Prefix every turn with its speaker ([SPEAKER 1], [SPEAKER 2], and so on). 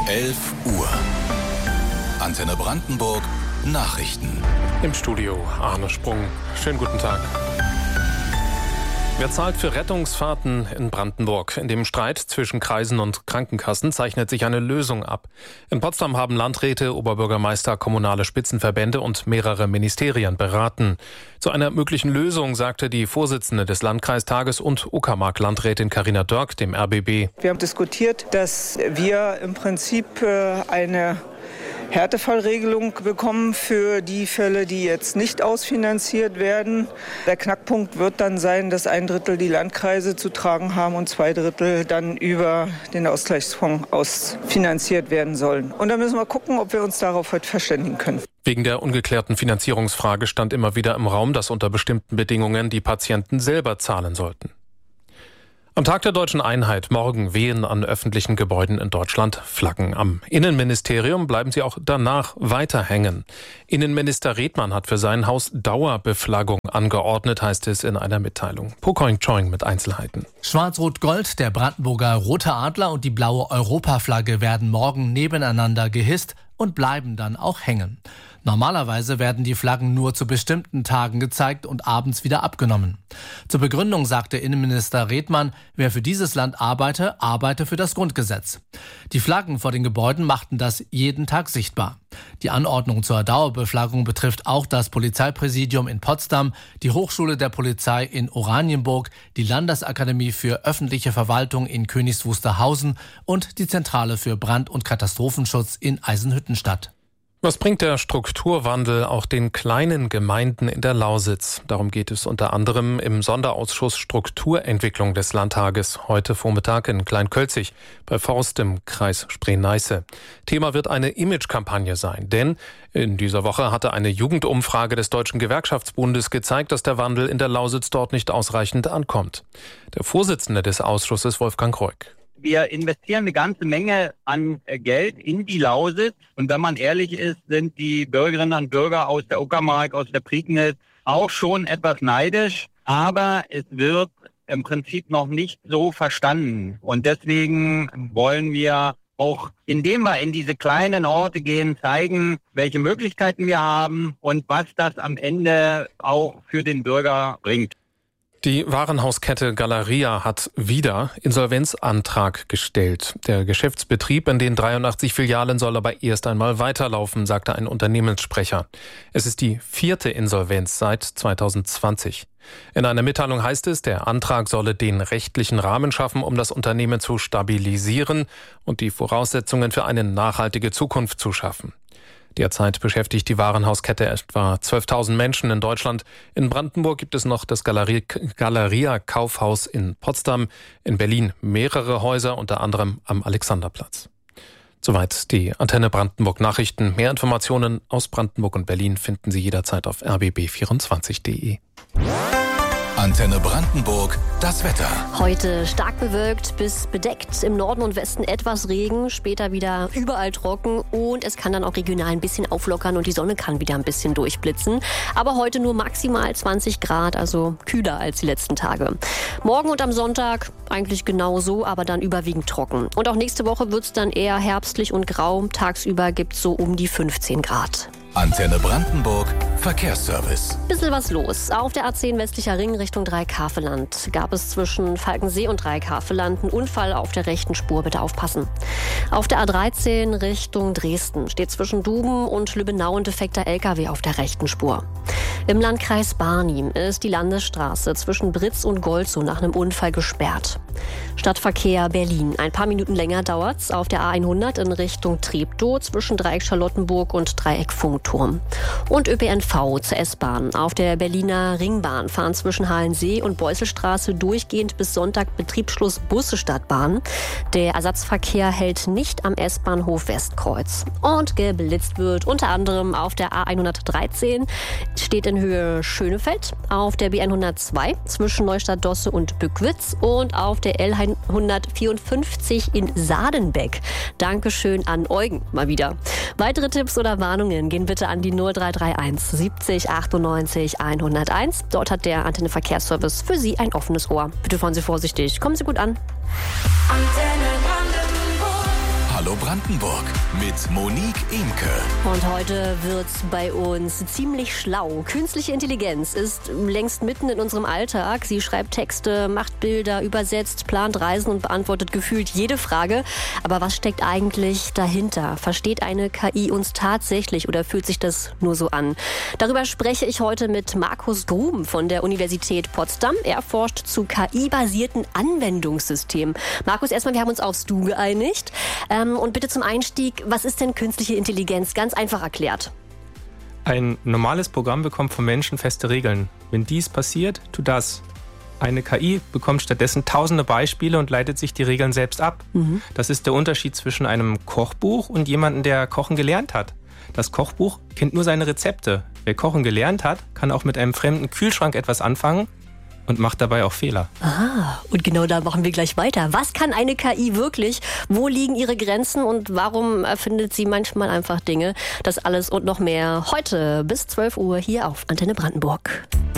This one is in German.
[SPEAKER 1] 11 Uhr. Antenne Brandenburg Nachrichten.
[SPEAKER 2] Im Studio Arne Sprung. Schönen guten Tag. Wer zahlt für Rettungsfahrten in Brandenburg? In dem Streit zwischen Kreisen und Krankenkassen zeichnet sich eine Lösung ab. In Potsdam haben Landräte, Oberbürgermeister, kommunale Spitzenverbände und mehrere Ministerien beraten. Zu einer möglichen Lösung sagte die Vorsitzende des Landkreistages und Uckermark-Landrätin Carina Dörk dem RBB.
[SPEAKER 3] Wir haben diskutiert, dass wir im Prinzip eine Härtefallregelung bekommen für die Fälle, die jetzt nicht ausfinanziert werden. Der Knackpunkt wird dann sein, dass 1/3 die Landkreise zu tragen haben und 2/3 dann über den Ausgleichsfonds ausfinanziert werden sollen. Und da müssen wir gucken, ob wir uns darauf heute verständigen können.
[SPEAKER 2] Wegen der ungeklärten Finanzierungsfrage stand immer wieder im Raum, dass unter bestimmten Bedingungen die Patienten selber zahlen sollten. Am Tag der Deutschen Einheit morgen wehen an öffentlichen Gebäuden in Deutschland Flaggen. Am Innenministerium bleiben sie auch danach weiter hängen. Innenminister Redmann hat für sein Haus Dauerbeflaggung angeordnet, heißt es in einer Mitteilung. Pokoing Choing mit Einzelheiten.
[SPEAKER 4] Schwarz-Rot-Gold, der Brandenburger Rote Adler und die blaue Europaflagge werden morgen nebeneinander gehisst und bleiben dann auch hängen. Normalerweise werden die Flaggen nur zu bestimmten Tagen gezeigt und abends wieder abgenommen. Zur Begründung sagte Innenminister Redmann, wer für dieses Land arbeite, arbeite für das Grundgesetz. Die Flaggen vor den Gebäuden machten das jeden Tag sichtbar. Die Anordnung zur Dauerbeflaggung betrifft auch das Polizeipräsidium in Potsdam, die Hochschule der Polizei in Oranienburg, die Landesakademie für öffentliche Verwaltung in Königs Wusterhausen und die Zentrale für Brand- und Katastrophenschutz in Eisenhüttenstadt.
[SPEAKER 2] Was bringt der Strukturwandel auch den kleinen Gemeinden in der Lausitz? Darum geht es unter anderem im Sonderausschuss Strukturentwicklung des Landtages heute Vormittag in Kleinkölzig bei Forst im Kreis Spree-Neiße. Thema wird eine Imagekampagne sein, denn in dieser Woche hatte eine Jugendumfrage des Deutschen Gewerkschaftsbundes gezeigt, dass der Wandel in der Lausitz dort nicht ausreichend ankommt. Der Vorsitzende des Ausschusses, Wolfgang Reuk.
[SPEAKER 5] Wir investieren eine ganze Menge an Geld in die Lausitz. Und wenn man ehrlich ist, sind die Bürgerinnen und Bürger aus der Uckermark, aus der Prignitz auch schon etwas neidisch. Aber es wird im Prinzip noch nicht so verstanden. Und deswegen wollen wir auch, indem wir in diese kleinen Orte gehen, zeigen, welche Möglichkeiten wir haben und was das am Ende auch für den Bürger bringt.
[SPEAKER 2] Die Warenhauskette Galeria hat wieder Insolvenzantrag gestellt. Der Geschäftsbetrieb in den 83 Filialen soll aber erst einmal weiterlaufen, sagte ein Unternehmenssprecher. Es ist die 4. Insolvenz seit 2020. In einer Mitteilung heißt es, der Antrag solle den rechtlichen Rahmen schaffen, um das Unternehmen zu stabilisieren und die Voraussetzungen für eine nachhaltige Zukunft zu schaffen. Derzeit beschäftigt die Warenhauskette etwa 12.000 Menschen in Deutschland. In Brandenburg gibt es noch das Galeria Kaufhaus in Potsdam, in Berlin mehrere Häuser, unter anderem am Alexanderplatz. Soweit die Antenne Brandenburg Nachrichten. Mehr Informationen aus Brandenburg und Berlin finden Sie jederzeit auf rbb24.de.
[SPEAKER 1] Antenne Brandenburg, das Wetter.
[SPEAKER 6] Heute stark bewölkt bis bedeckt, im Norden und Westen etwas Regen, später wieder überall trocken und es kann dann auch regional ein bisschen auflockern und die Sonne kann wieder ein bisschen durchblitzen. Aber heute nur maximal 20 Grad, also kühler als die letzten Tage. Morgen und am Sonntag eigentlich genauso, aber dann überwiegend trocken. Und auch nächste Woche wird es dann eher herbstlich und grau. Tagsüber gibt es so um die 15 Grad.
[SPEAKER 1] Antenne Brandenburg, Verkehrsservice.
[SPEAKER 6] Bisschen was los. Auf der A10 westlicher Ring Richtung Dreieck-Havelland gab es zwischen Falkensee und Dreieck-Havelland einen Unfall auf der rechten Spur. Bitte aufpassen. Auf der A13 Richtung Dresden steht zwischen Duben und Lübbenau ein defekter LKW auf der rechten Spur. Im Landkreis Barnim ist die Landesstraße zwischen Britz und Golzow nach einem Unfall gesperrt. Stadtverkehr Berlin. Ein paar Minuten länger dauert's auf der A100 in Richtung Treptow zwischen Dreieck Charlottenburg und Dreieck Funkturm. Und ÖPNV zur S-Bahn. Auf der Berliner Ringbahn fahren zwischen Halensee und Beusselstraße durchgehend bis Sonntag Betriebsschluss Busse Stadtbahn. Der Ersatzverkehr hält nicht am S-Bahnhof Westkreuz. Und geblitzt wird unter anderem auf der A113, steht in Höhe Schönefeld, auf der B102 zwischen Neustadt-Dosse und Bückwitz und auf der L154 in Sadenbeck. Dankeschön an Eugen mal wieder. Weitere Tipps oder Warnungen gehen bitte an die 0331 70 98 101. Dort hat der Antenne Verkehrsservice für Sie ein offenes Ohr. Bitte fahren Sie vorsichtig. Kommen Sie gut an.
[SPEAKER 1] Hallo Brandenburg. Brandenburg mit Monique Imke.
[SPEAKER 6] Und heute wird's bei uns ziemlich schlau. Künstliche Intelligenz ist längst mitten in unserem Alltag. Sie schreibt Texte, macht Bilder, übersetzt, plant Reisen und beantwortet gefühlt jede Frage. Aber was steckt eigentlich dahinter? Versteht eine KI uns tatsächlich oder fühlt sich das nur so an? Darüber spreche ich heute mit Markus Grum von der Universität Potsdam. Er forscht zu KI-basierten Anwendungssystemen. Markus, erstmal, wir haben uns aufs Du geeinigt. Und bitte zum Einstieg, was ist denn künstliche Intelligenz? Ganz einfach erklärt.
[SPEAKER 7] Ein normales Programm bekommt vom Menschen feste Regeln. Wenn dies passiert, tu das. Eine KI bekommt stattdessen tausende Beispiele und leitet sich die Regeln selbst ab. Das ist der Unterschied zwischen einem Kochbuch und jemandem, der Kochen gelernt hat. Das Kochbuch kennt nur seine Rezepte. Wer Kochen gelernt hat, kann auch mit einem fremden Kühlschrank etwas anfangen und macht dabei auch Fehler.
[SPEAKER 6] Und genau da machen wir gleich weiter. Was kann eine KI wirklich? Wo liegen ihre Grenzen und warum erfindet sie manchmal einfach Dinge? Das alles und noch mehr heute bis 12 Uhr hier auf Antenne Brandenburg.